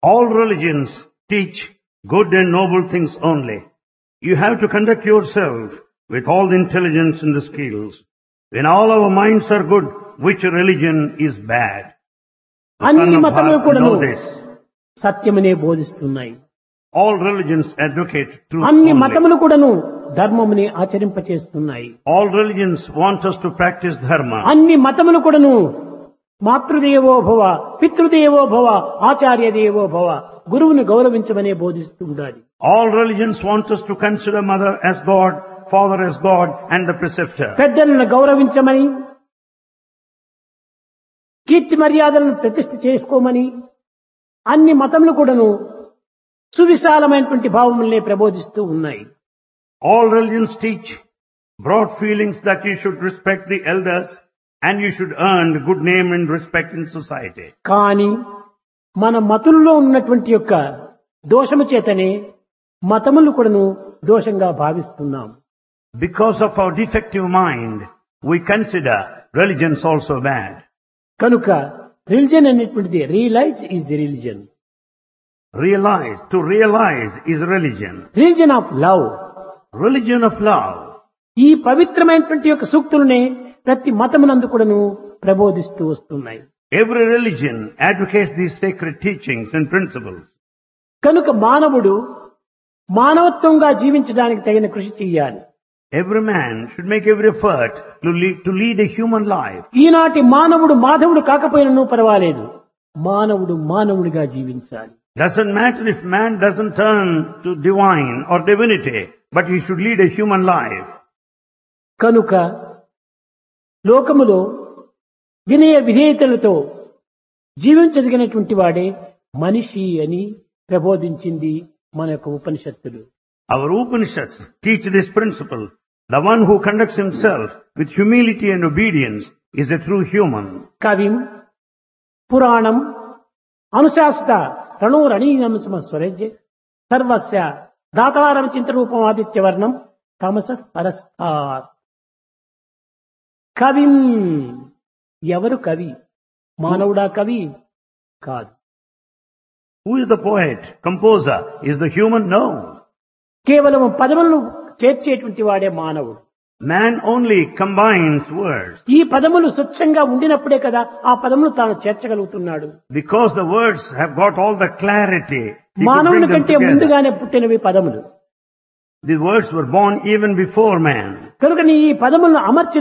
All religions teach good and noble things only. You have to conduct yourself with all the intelligence and the skills. When all our minds are good, which religion is bad? The son అన్ని of మతములు God కూడాను know this. సత్యమనే బోధిస్తున్నాయి. All religions advocate truth అన్ని only. మతములు కూడాను ధర్మముని ఆచరింపచేస్తున్నాయి. All religions want us to practice dharma. అన్ని మతములు కూడాను మాతృదేవో భవ, పితృదేవో భవ, ఆచార్య దేవో భవ, గురువుని గౌరవించమనే బోధిస్తూ ఉండాలి. All religions want us to consider mother as God, father as God, and the preceptor. పెద్దలను గౌరవించమని, కీర్తి మర్యాదలను ప్రతిష్ఠ చేసుకోమని అన్ని మతములు కూడాను సువిశాలమైనటువంటి భావములనే ప్రబోధిస్తూ ఉన్నాయి. All religions teach broad feelings that you should respect the elders and you should earn good name and respect in society. కానీ మన మతుల్లో ఉన్నటువంటి యొక్క దోషము చేతనే మతములు కూడాను దోషంగా భావిస్తున్నాం. Because of our defective mind, we consider religions also bad. కనుక religion అనేటువంటిది realise is religion. To realize is religion. Religion of love. Religion of love. ఈ పవిత్రమైనటువంటి యొక్క సూక్తులనే ప్రతి మతమునందు కూడాను ప్రబోధిస్తూ వస్తున్నాయి. Every religion advocates these sacred teachings and principles. కనుక మానవుడు మానవత్వంగా జీవించడానికి తగిన కృషి చేయాలి. Every man should make every effort to lead a human life. ఈనాటి మానవుడు మాధవుడు కాకపోయినను పర్వాలేదు, మానవుడు మానవుడిగా జీవించాలి. Doesn't matter if man doesn't turn to divine or divinity, but he should lead a human life. కనుక లోకములో వినయ విధేయతలతో జీవించదగినటువంటి వాడే మనిషి అని ప్రబోధించింది మన యొక్క ఉపనిషత్తులు. Our Upanishads teach this principle. The one who conducts himself with humility and obedience is a true human. కవిం పురాణం అనుశాసిత రణోరణీయం స్వరజ్య సర్వస్య దాతారం చింతరూపం ఆదిత్యవర్ణం తమస పరస్తాత్. కవిం, ఎవరు కవి? మానవుడా కవి? కాదు. Who is the poet, composer? Is the human? No. కేవలం పదములను చేర్చేటువంటి వాడే మానవుడు. Man only combines words. ఈ పదములు స్వచ్ఛంగా ఉండినప్పుడే కదా ఆ పదములు తాను చేర్చగలుగుతున్నాడు. Because the words have got all the clarity. He could bring మానవుని them కంటే together. ముందుగానే పుట్టినవి పదములు. The words were born even before man. కనుక ఈ పదములను అమర్చి